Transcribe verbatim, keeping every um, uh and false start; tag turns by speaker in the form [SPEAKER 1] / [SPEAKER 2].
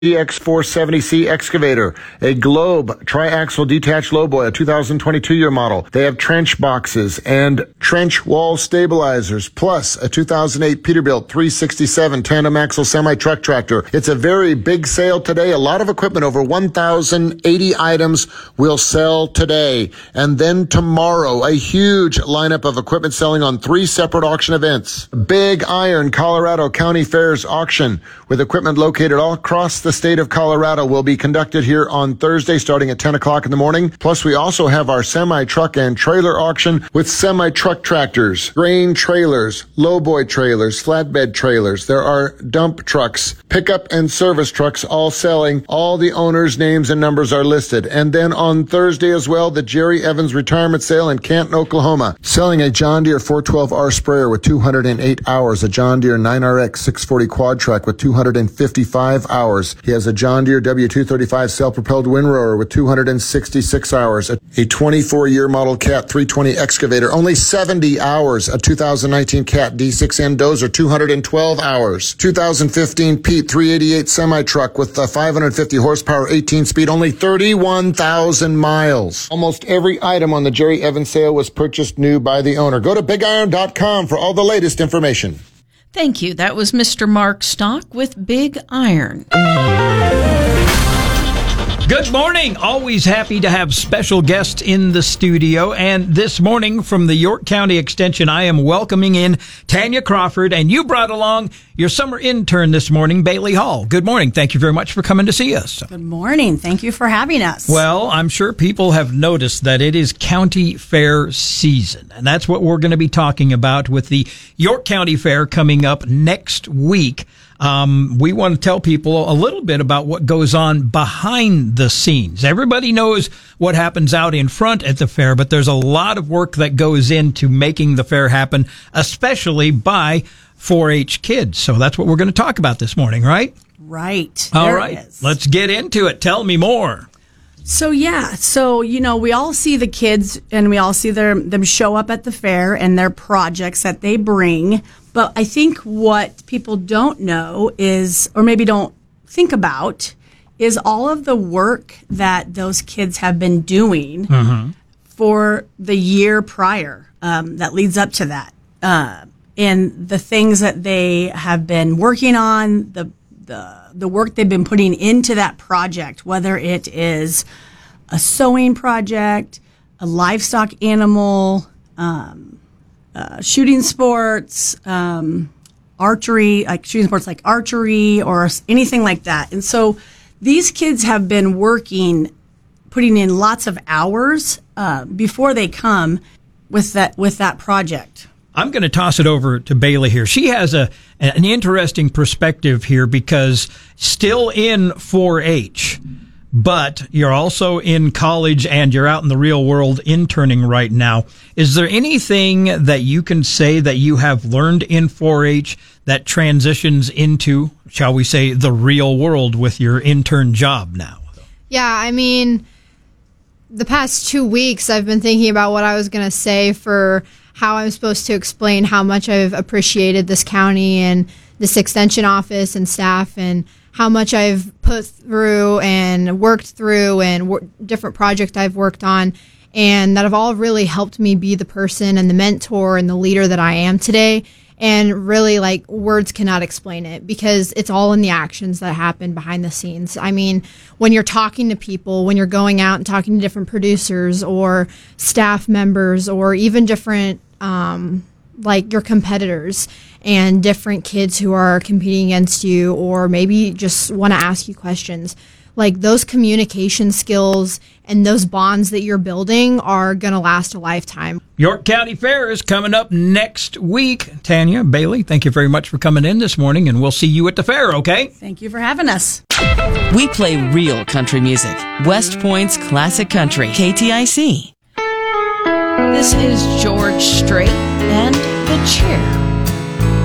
[SPEAKER 1] E X four seventy C excavator, a Globe triaxle detached lowboy, a two thousand twenty-two year model. They have trench boxes and trench wall stabilizers, plus a two thousand eight Peterbilt three sixty-seven tandem axle semi-truck tractor. It's a very big sale today. A lot of equipment, over one thousand eighty items will sell today. And then tomorrow, a huge lineup of equipment selling on three separate auction events. Big Iron Colorado County Fairs auction with equipment located all across the state of Colorado will be conducted here on Thursday starting at ten o'clock in the morning. Plus, we also have our semi-truck and trailer auction with semi-truck tractors, grain trailers, lowboy trailers, flatbed trailers. There are dump trucks, pickup and service trucks, all selling. All the owners' names and numbers are listed. And then on Thursday as well, the Jerry Evans Retirement Sale in Canton, Oklahoma, selling a John Deere four twelve R sprayer with two hundred eight hours, a John Deere nine R X six forty quad track with two hundred fifty-five hours. He has a John Deere W two thirty-five self-propelled windrower with two hundred sixty-six hours, a twenty-four year model Cat three twenty excavator, only seventy hours, a two thousand nineteen Cat D six N dozer, two hundred twelve hours, two thousand fifteen Pete three eighty-eight semi-truck with a five hundred fifty horsepower, eighteen speed, only thirty-one thousand miles. Almost every item on the Jerry Evans sale was purchased new by the owner. Go to big iron dot com for all the latest information.
[SPEAKER 2] Thank you. That was Mister Mark Stock with Big Iron.
[SPEAKER 3] Good morning. Always happy to have special guests in the studio. And this morning from the York County Extension, I am welcoming in Tanya Crawford. And you brought along your summer intern this morning, Bailey Hall. Good morning. Thank you very much for coming to see us.
[SPEAKER 4] Good morning. Thank you for having us.
[SPEAKER 3] Well, I'm sure people have noticed that it is county fair season. And that's what we're going to be talking about with the York County Fair coming up next week. Um, we want to tell people a little bit about what goes on behind the scenes. Everybody knows what happens out in front at the fair, but there's a lot of work that goes into making the fair happen, especially by four H kids. So that's what we're going to talk about this morning, right?
[SPEAKER 4] Right.
[SPEAKER 3] All
[SPEAKER 4] there
[SPEAKER 3] right.
[SPEAKER 4] it is.
[SPEAKER 3] Let's get into it. Tell me more.
[SPEAKER 4] So, yeah. So, you know, we all see the kids and we all see their, them show up at the fair and their projects that they bring. But I think what people don't know is, or maybe don't think about, is all of the work that those kids have been doing mm-hmm. for the year prior um, that leads up to that. Uh, and the things that they have been working on, the, the, the work they've been putting into that project, whether it is a sewing project, a livestock animal, um, Uh, shooting sports, um, archery, like shooting sports like archery or anything like that. And so these kids have been working, putting in lots of hours uh, before they come with that with that project.
[SPEAKER 3] I'm going to toss it over to Bailey here. She has a an interesting perspective here because still in four H, but you're also in college and you're out in the real world interning right now. Is there anything that you can say that you have learned in four H that transitions into, shall we say, the real world with your intern job now?
[SPEAKER 5] Yeah, I mean, the past two weeks I've been thinking about what I was going to say for how I'm supposed to explain how much I've appreciated this county and this extension office and staff, and how much I've put through and worked through and wor- different projects I've worked on, and that have all really helped me be the person and the mentor and the leader that I am today. And really, like, words cannot explain it because it's all in the actions that happen behind the scenes. I mean, when you're talking to people, when you're going out and talking to different producers or staff members or even different, um, like your competitors and different kids who are competing against you, or maybe just want to ask you questions, like those communication skills and those bonds that you're building are going to last a lifetime.
[SPEAKER 3] York County Fair is coming up next week. Tanya, Bailey, thank you very much for coming in this morning, and we'll see you at the fair, okay?
[SPEAKER 4] Thank you for having us.
[SPEAKER 6] We play real country music. West Point's classic country, K T I C.
[SPEAKER 2] This is George Strait and The Chair.